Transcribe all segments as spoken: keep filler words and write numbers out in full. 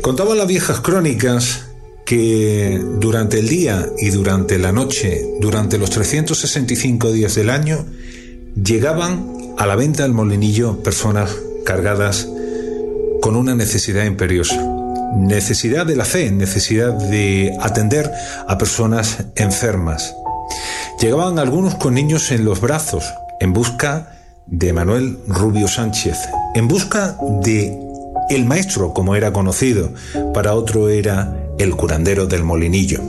Contaban las viejas crónicas que durante el día y durante la noche, durante los trescientos sesenta y cinco días del año, llegaban a la venta del molinillo personas cargadas con una necesidad imperiosa. Necesidad de la fe, necesidad de atender a personas enfermas. Llegaban algunos con niños en los brazos, en busca de Manuel Rubio Sánchez, en busca de el maestro, como era conocido. Para otro era el curandero del molinillo.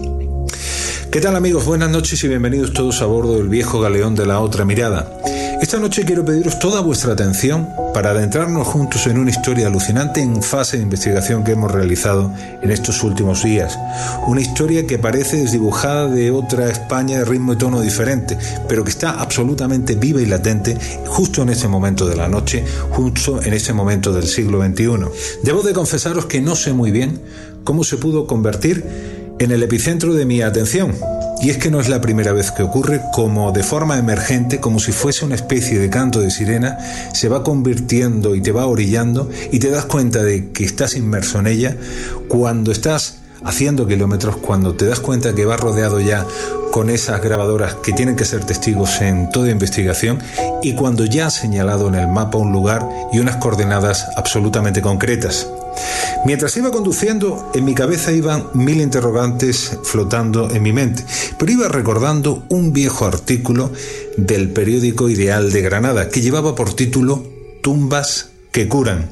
¿Qué tal, amigos? Buenas noches y bienvenidos todos a bordo del viejo galeón de La Otra Mirada. Esta noche quiero pediros toda vuestra atención para adentrarnos juntos en una historia alucinante en fase de investigación que hemos realizado en estos últimos días. Una historia que parece desdibujada de otra España de ritmo y tono diferente, pero que está absolutamente viva y latente justo en este momento de la noche, justo en este momento del siglo veintiuno. Debo de confesaros que no sé muy bien cómo se pudo convertir en el epicentro de mi atención. Y es que no es la primera vez que ocurre, como de forma emergente, como si fuese una especie de canto de sirena, se va convirtiendo y te va orillando y te das cuenta de que estás inmerso en ella cuando estás haciendo kilómetros, cuando te das cuenta que vas rodeado ya con esas grabadoras que tienen que ser testigos en toda investigación y cuando ya has señalado en el mapa un lugar y unas coordenadas absolutamente concretas. Mientras iba conduciendo, en mi cabeza iban mil interrogantes flotando en mi mente, pero iba recordando un viejo artículo del periódico Ideal de Granada que llevaba por título Tumbas que curan.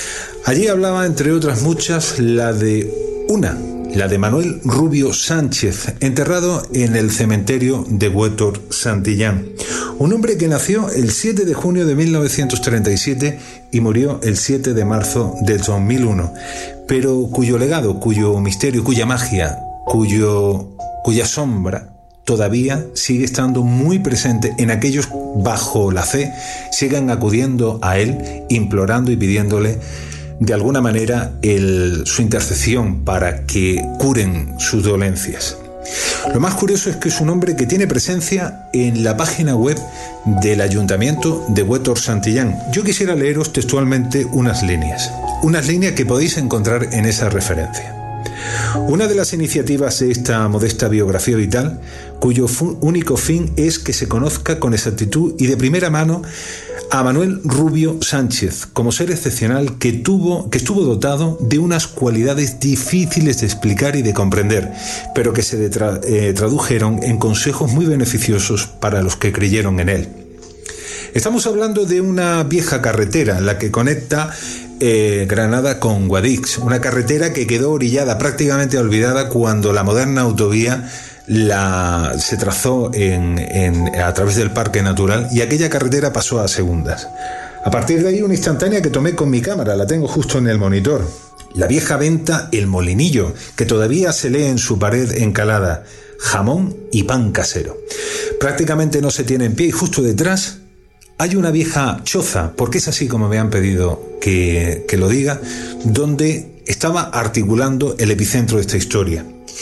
Allí hablaba, entre otras muchas, la de una, la de Manuel Rubio Sánchez, enterrado en el cementerio de Huétor Santillán. Un hombre que nació el siete de junio de mil novecientos treinta y siete y murió el siete de marzo del dos mil uno, pero cuyo legado, cuyo misterio, cuya magia, cuyo, cuya sombra todavía sigue estando muy presente en aquellos bajo la fe, sigan acudiendo a él, implorando y pidiéndole de alguna manera el, su intercesión para que curen sus dolencias. Lo más curioso es que es un hombre que tiene presencia en la página web del Ayuntamiento de Huétor Santillán. Yo quisiera leeros textualmente unas líneas, unas líneas que podéis encontrar en esa referencia. Una de las iniciativas de esta modesta biografía vital, cuyo fu- único fin es que se conozca con exactitud y de primera mano a Manuel Rubio Sánchez como ser excepcional que tuvo, que estuvo dotado de unas cualidades difíciles de explicar y de comprender, pero que se tra- eh, tradujeron en consejos muy beneficiosos para los que creyeron en él. Estamos hablando de una vieja carretera, la que conecta eh, Granada con Guadix, una carretera que quedó orillada, prácticamente olvidada, cuando la moderna autovía La, se trazó en, en, a través del Parque Natural y aquella carretera pasó a segundas. A partir de ahí, una instantánea que tomé con mi cámara, la tengo justo en el monitor. La vieja venta El Molinillo, que todavía se lee en su pared encalada, jamón y pan casero. Prácticamente no se tiene en pie y justo detrás hay una vieja choza, porque es así como me han pedido que, que lo diga, donde estaba articulando el epicentro de esta historia.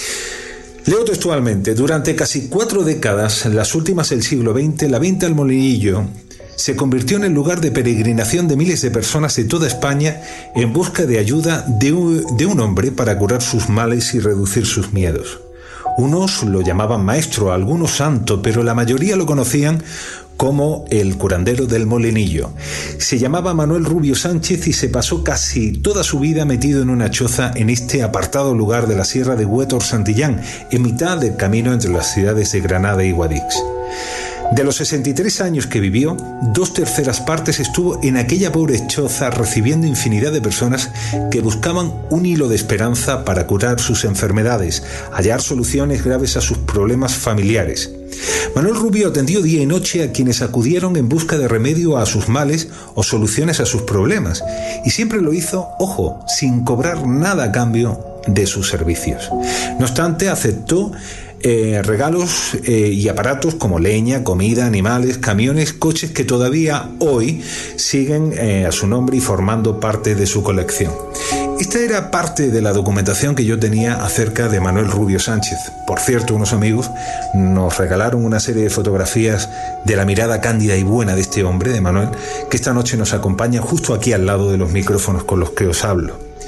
Leo textualmente: durante casi cuatro décadas, las últimas del siglo veinte, la venta del molinillo se convirtió en el lugar de peregrinación de miles de personas de toda España en busca de ayuda de un, de un hombre para curar sus males y reducir sus miedos. Unos lo llamaban maestro, algunos santo, pero la mayoría lo conocían como el curandero del molinillo. Se llamaba Manuel Rubio Sánchez y se pasó casi toda su vida metido en una choza en este apartado lugar de la sierra de Huétor Santillán, en mitad del camino entre las ciudades de Granada y Guadix. De los sesenta y tres años que vivió, dos terceras partes estuvo en aquella pobre choza recibiendo infinidad de personas que buscaban un hilo de esperanza para curar sus enfermedades, hallar soluciones graves a sus problemas familiares. Manuel Rubio atendió día y noche a quienes acudieron en busca de remedio a sus males o soluciones a sus problemas, y siempre lo hizo, ojo, sin cobrar nada a cambio de sus servicios. No obstante, aceptó Eh, regalos eh, y aparatos como leña, comida, animales, camiones, coches que todavía hoy siguen eh, a su nombre y formando parte de su colección. Esta era parte de la documentación que yo tenía acerca de Manuel Rubio Sánchez. Por cierto, unos amigos nos regalaron una serie de fotografías de la mirada cándida y buena de este hombre, de Manuel, que esta noche nos acompaña justo aquí al lado de los micrófonos con los que os hablo.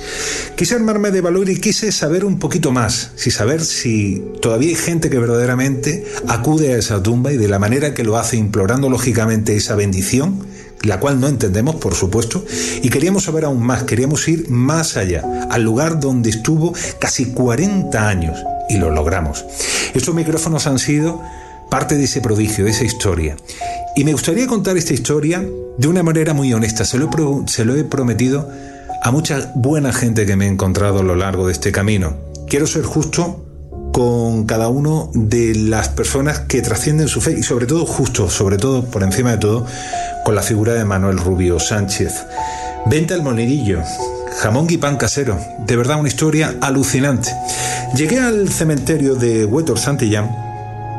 Quise armarme de valor y quise saber un poquito más, si saber si todavía hay gente que verdaderamente acude a esa tumba y de la manera que lo hace, implorando lógicamente esa bendición, la cual no entendemos, por supuesto, y queríamos saber aún más, queríamos ir más allá, al lugar donde estuvo casi cuarenta años, y lo logramos. Estos micrófonos han sido parte de ese prodigio, de esa historia. Y me gustaría contar esta historia de una manera muy honesta. Se lo he, pro- se lo he prometido a mucha buena gente que me he encontrado a lo largo de este camino. Quiero ser justo con cada uno de las personas que trascienden su fe y sobre todo justo, sobre todo, por encima de todo, con la figura de Manuel Rubio Sánchez. Venta al Molinillo, jamón y pan casero, de verdad una historia alucinante. Llegué al cementerio de Huétor Santillán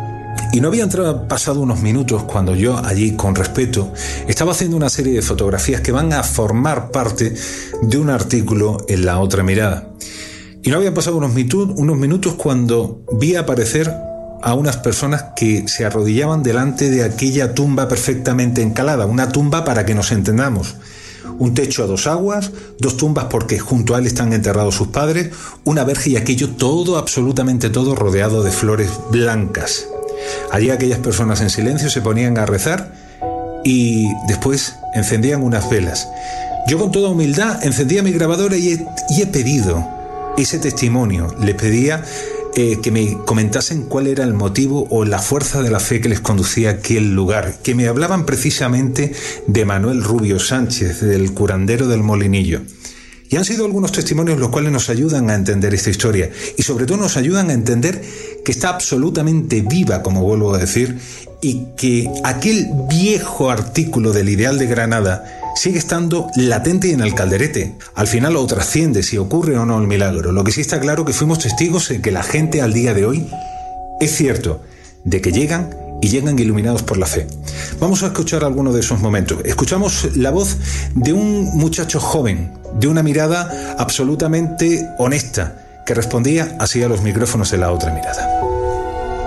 y no habían pasado unos minutos cuando yo allí, con respeto, estaba haciendo una serie de fotografías que van a formar parte de un artículo en La Otra Mirada. Y no habían pasado unos, mitu- unos minutos cuando vi aparecer a unas personas que se arrodillaban delante de aquella tumba perfectamente encalada, una tumba, para que nos entendamos, un techo a dos aguas, dos tumbas porque junto a él están enterrados sus padres, una verja y aquello todo, absolutamente todo, rodeado de flores blancas. Allí aquellas personas en silencio se ponían a rezar y después encendían unas velas. Yo con toda humildad encendía mi grabadora y he, y he pedido ese testimonio. Les pedía eh, que me comentasen cuál era el motivo o la fuerza de la fe que les conducía a aquel lugar, que me hablaban precisamente de Manuel Rubio Sánchez, del curandero del Molinillo. Y han sido algunos testimonios los cuales nos ayudan a entender esta historia y sobre todo nos ayudan a entender que está absolutamente viva, como vuelvo a decir, y que aquel viejo artículo del Ideal de Granada sigue estando latente en el calderete. Al final lo trasciende si ocurre o no el milagro. Lo que sí está claro que fuimos testigos de que la gente al día de hoy, es cierto, de que llegan y llegan iluminados por la fe. Vamos a escuchar algunos de esos momentos. Escuchamos la voz de un muchacho joven, de una mirada absolutamente honesta, que respondía así a los micrófonos de La Otra Mirada.